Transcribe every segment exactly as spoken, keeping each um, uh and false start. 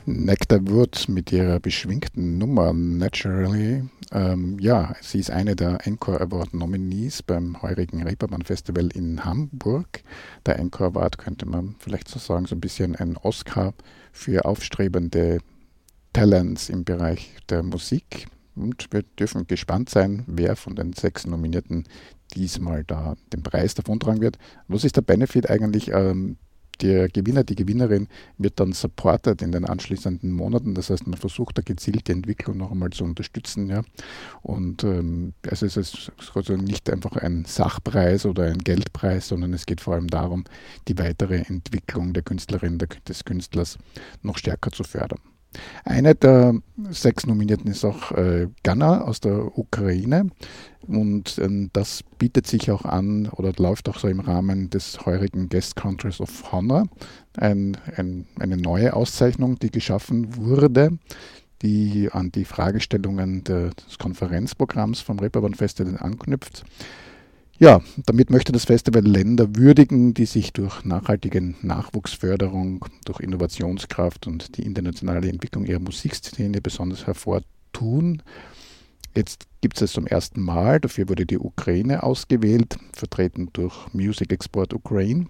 Nectar Wood mit ihrer beschwingten Nummer Naturally. Ähm, ja, sie ist eine der Encore Award Nominees beim heurigen Reeperbahn Festival in Hamburg. Der Encore Award könnte man vielleicht so sagen, so ein bisschen ein Oscar für aufstrebende Talents im Bereich der Musik. Und wir dürfen gespannt sein, wer von den sechs Nominierten diesmal da den Preis davontragen wird. Was ist der Benefit eigentlich? Ähm, der Gewinner, die Gewinnerin wird dann supported in den anschließenden Monaten. Das heißt, man versucht da gezielt die Entwicklung noch einmal zu unterstützen. Ja. Und ähm, also es ist also nicht einfach ein Sachpreis oder ein Geldpreis, sondern es geht vor allem darum, die weitere Entwicklung der Künstlerin, der, des Künstlers noch stärker zu fördern. Eine der sechs Nominierten ist auch äh, Ghana aus der Ukraine. Und ähm, das bietet sich auch an oder läuft auch so im Rahmen des heurigen Guest Countries of Honor. Ein, ein, eine neue Auszeichnung, die geschaffen wurde, die an die Fragestellungen des Konferenzprogramms vom Reeperbahn Festival anknüpft. Ja, damit möchte das Festival Länder würdigen, die sich durch nachhaltige Nachwuchsförderung, durch Innovationskraft und die internationale Entwicklung ihrer Musikszene besonders hervortun. Jetzt gibt es es zum ersten Mal, dafür wurde die Ukraine ausgewählt, vertreten durch Music Export Ukraine.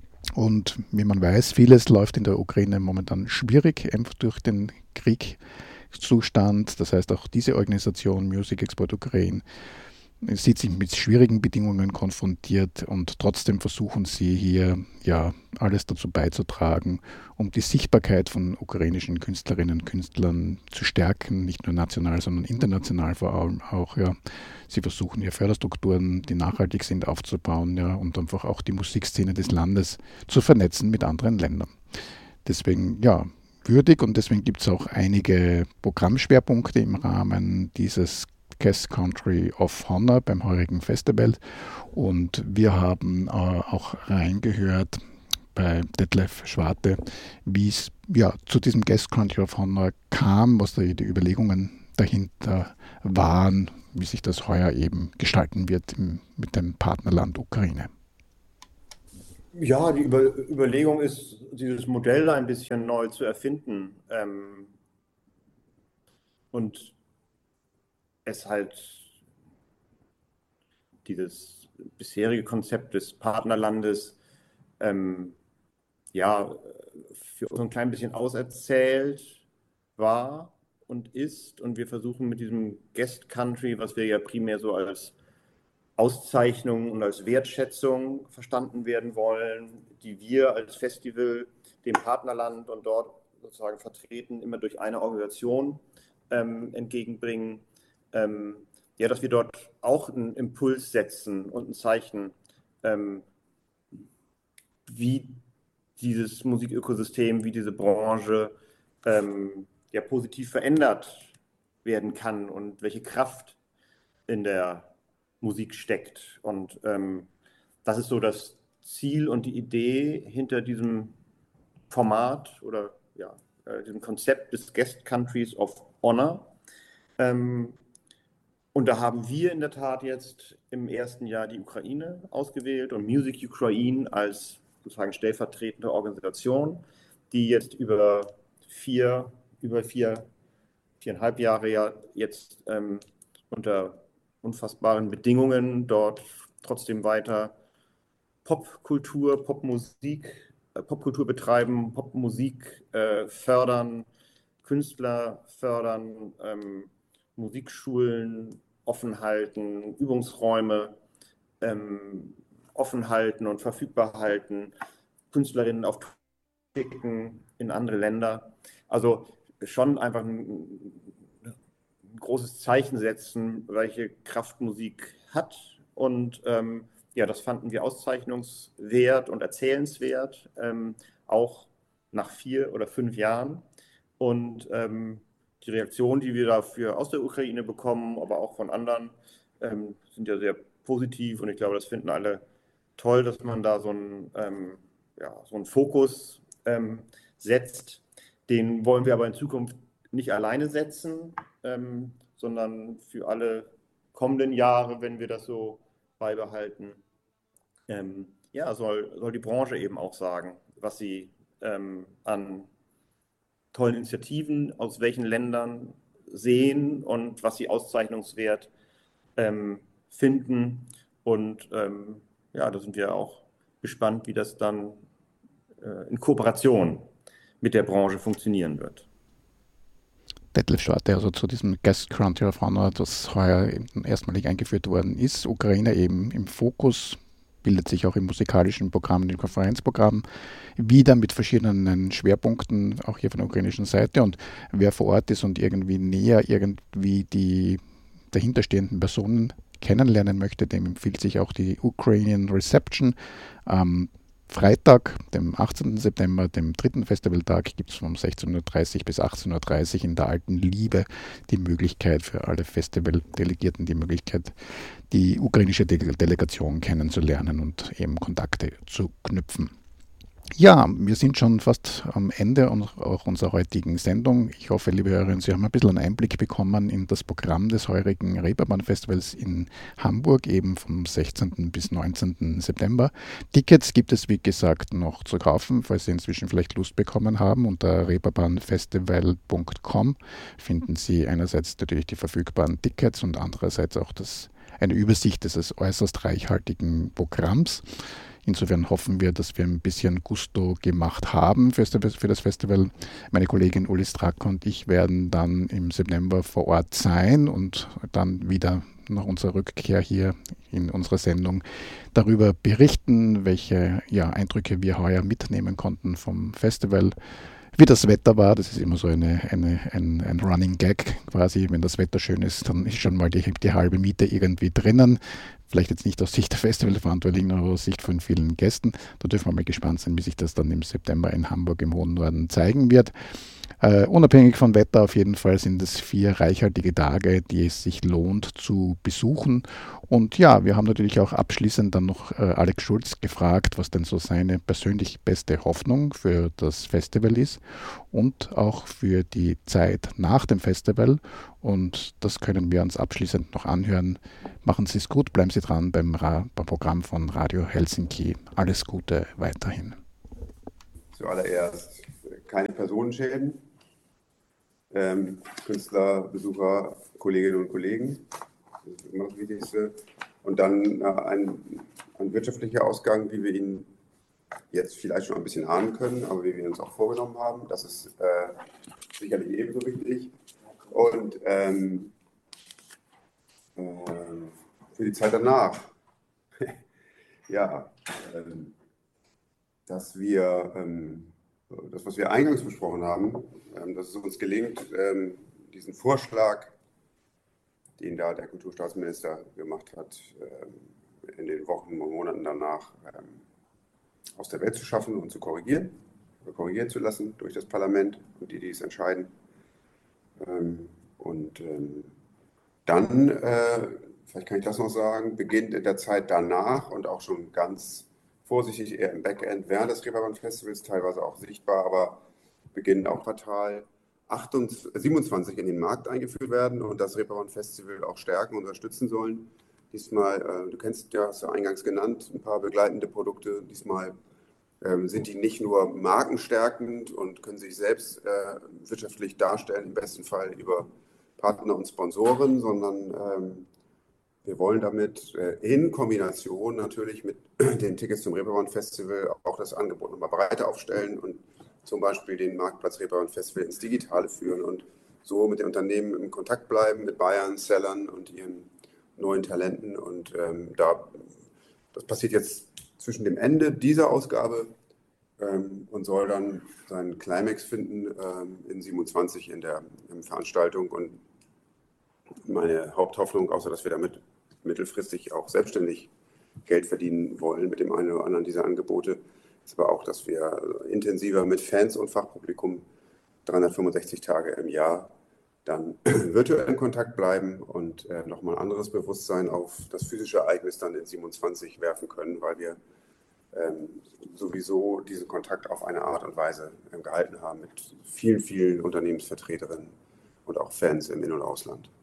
Und wie man weiß, vieles läuft in der Ukraine momentan schwierig, einfach durch den Kriegszustand. Das heißt, auch diese Organisation Music Export Ukraine sieht sich mit schwierigen Bedingungen konfrontiert und trotzdem versuchen sie hier ja alles dazu beizutragen, um die Sichtbarkeit von ukrainischen Künstlerinnen und Künstlern zu stärken, nicht nur national, sondern international vor allem auch. Ja. Sie versuchen hier Förderstrukturen, die nachhaltig sind, aufzubauen, ja, und einfach auch die Musikszene des Landes zu vernetzen mit anderen Ländern. Deswegen, ja, würdig und deswegen gibt es auch einige Programmschwerpunkte im Rahmen dieses Guest Country of Honor beim heurigen Festival. Und wir haben äh, auch reingehört bei Detlef Schwarte, wie es ja, zu diesem Guest Country of Honor kam, was da die Überlegungen dahinter waren, wie sich das heuer eben gestalten wird im, mit dem Partnerland Ukraine. Ja, die Über Überlegung ist, dieses Modell ein bisschen neu zu erfinden ähm, und es halt dieses bisherige Konzept des Partnerlandes ähm, ja für uns ein klein bisschen auserzählt war und ist. Und wir versuchen mit diesem Guest Country, was wir ja primär so als Auszeichnung und als Wertschätzung verstanden werden wollen, die wir als Festival dem Partnerland und dort sozusagen vertreten, immer durch eine Organisation ähm, entgegenbringen. Ähm, ja, dass wir dort auch einen Impuls setzen und ein Zeichen, ähm, wie dieses Musikökosystem, wie diese Branche ähm, ja, positiv verändert werden kann und welche Kraft in der Musik steckt. Und ähm, das ist so das Ziel und die Idee hinter diesem Format oder ja, äh, diesem Konzept des Guest Countries of Honor. Ähm, und da haben wir in der Tat jetzt im ersten Jahr die Ukraine ausgewählt und Music Ukraine als sozusagen stellvertretende Organisation, die jetzt über vier, über vier, viereinhalb Jahre ja jetzt ähm, unter unfassbaren Bedingungen dort trotzdem weiter Popkultur, Popmusik, äh, Popkultur betreiben, Popmusik äh, fördern, Künstler fördern, ähm, Musikschulen offen halten, Übungsräume ähm, offen halten und verfügbar halten, Künstlerinnen auf Tour schicken in andere Länder. Also schon einfach ein, ein großes Zeichen setzen, welche Kraft Musik hat. Und ähm, ja, das fanden wir auszeichnungswert und erzählenswert, ähm, auch nach vier oder fünf Jahren. Und ähm, die Reaktionen, die wir dafür aus der Ukraine bekommen, aber auch von anderen, ähm, sind ja sehr positiv. Und ich glaube, das finden alle toll, dass man da so einen, ähm, ja, so einen Fokus ähm, setzt. Den wollen wir aber in Zukunft nicht alleine setzen, ähm, sondern für alle kommenden Jahre, wenn wir das so beibehalten, ähm, ja, soll, soll die Branche eben auch sagen, was sie ähm, an tollen Initiativen aus welchen Ländern sehen und was sie auszeichnungswert ähm, finden. Und ähm, ja, da sind wir auch gespannt, wie das dann äh, in Kooperation mit der Branche funktionieren wird. Detlef Schwarte, also zu diesem Guest Country of Honor, das heuer erstmalig eingeführt worden ist. Ukraine eben im Fokus, bildet sich auch im musikalischen Programm, im Konferenzprogramm wieder mit verschiedenen Schwerpunkten, auch hier von der ukrainischen Seite. Und wer vor Ort ist und irgendwie näher irgendwie die dahinterstehenden Personen kennenlernen möchte, dem empfiehlt sich auch die Ukrainian Reception. Am Freitag, dem achtzehnten September, dem dritten Festivaltag, gibt es von sechzehn Uhr dreißig bis achtzehn Uhr dreißig in der Alten Liebe die Möglichkeit für alle Festivaldelegierten, die Möglichkeit, die ukrainische De- Delegation kennenzulernen und eben Kontakte zu knüpfen. Ja, wir sind schon fast am Ende auch unserer heutigen Sendung. Ich hoffe, liebe Hörerinnen, Sie haben ein bisschen einen Einblick bekommen in das Programm des heurigen Reeperbahn-Festivals in Hamburg, eben vom sechzehnten bis neunzehnten September. Tickets gibt es, wie gesagt, noch zu kaufen, falls Sie inzwischen vielleicht Lust bekommen haben. Unter reeperbahnfestival punkt com finden Sie einerseits natürlich die verfügbaren Tickets und andererseits auch das, eine Übersicht dieses äußerst reichhaltigen Programms. Insofern hoffen wir, dass wir ein bisschen Gusto gemacht haben für das Festival. Meine Kollegin Uli Strack und ich werden dann im September vor Ort sein und dann wieder nach unserer Rückkehr hier in unserer Sendung darüber berichten, welche ja, Eindrücke wir heuer mitnehmen konnten vom Festival. Wie das Wetter war, das ist immer so eine, eine, ein, ein Running Gag quasi. Wenn das Wetter schön ist, dann ist schon mal die, die halbe Miete irgendwie drinnen. Vielleicht jetzt nicht aus Sicht der Festivalverantwortlichen, aber aus Sicht von vielen Gästen. Da dürfen wir mal gespannt sein, wie sich das dann im September in Hamburg im hohen Norden zeigen wird. Uh, unabhängig von Wetter auf jeden Fall sind es vier reichhaltige Tage, die es sich lohnt zu besuchen. Und ja, wir haben natürlich auch abschließend dann noch uh, Alex Schulz gefragt, was denn so seine persönlich beste Hoffnung für das Festival ist und auch für die Zeit nach dem Festival. Und das können wir uns abschließend noch anhören. Machen Sie es gut, bleiben Sie dran beim, Ra- beim Programm von Radio Helsinki. Alles Gute weiterhin. Zuallererst keine Personenschäden. Ähm, Künstler, Besucher, Kolleginnen und Kollegen, das ist immer das Wichtigste. Und dann äh, ein, ein wirtschaftlicher Ausgang, wie wir ihn jetzt vielleicht schon ein bisschen ahnen können, aber wie wir uns auch vorgenommen haben. Das ist äh, sicherlich ebenso wichtig. Und ähm, äh, für die Zeit danach, ja, ähm, dass wir ähm, das, was wir eingangs besprochen haben, ähm, dass es uns gelingt, ähm, diesen Vorschlag, den da der Kulturstaatsminister gemacht hat, ähm, in den Wochen und Monaten danach ähm, aus der Welt zu schaffen und zu korrigieren, oder korrigieren zu lassen durch das Parlament und die, die es entscheiden. Ähm, und ähm, dann, äh, vielleicht kann ich das noch sagen, beginnt in der Zeit danach und auch schon ganz vorsichtig eher im Backend während des Reeperbahn-Festivals, teilweise auch sichtbar, aber beginnen auch Quartal siebenundzwanzig in den Markt eingeführt werden und das Reeperbahn-Festival auch stärken und unterstützen sollen. Diesmal, äh, du kennst ja, hast du eingangs genannt, ein paar begleitende Produkte. Diesmal ähm, sind die nicht nur markenstärkend und können sich selbst äh, wirtschaftlich darstellen, im besten Fall über Partner und Sponsoren, sondern ähm, wir wollen damit äh, in Kombination natürlich mit den Tickets zum Reeperbahn-Festival auch das Angebot nochmal breiter aufstellen und zum Beispiel den Marktplatz Reeperbahn-Festival ins Digitale führen und so mit den Unternehmen im Kontakt bleiben, mit Buyern, Sellern und ihren neuen Talenten. Und ähm, da, das passiert jetzt zwischen dem Ende dieser Ausgabe ähm, und soll dann seinen Climax finden ähm, in siebenundzwanzig in der in Veranstaltung. Und meine Haupthoffnung, außer dass wir damit mittelfristig auch selbstständig Geld verdienen wollen mit dem einen oder anderen dieser Angebote, ist aber auch, dass wir intensiver mit Fans und Fachpublikum dreihundertfünfundsechzig Tage im Jahr dann virtuell in Kontakt bleiben und äh, nochmal ein anderes Bewusstsein auf das physische Ereignis dann in siebenundzwanzig werfen können, weil wir ähm, sowieso diesen Kontakt auf eine Art und Weise ähm, gehalten haben mit vielen, vielen Unternehmensvertreterinnen und auch Fans im In- und Ausland.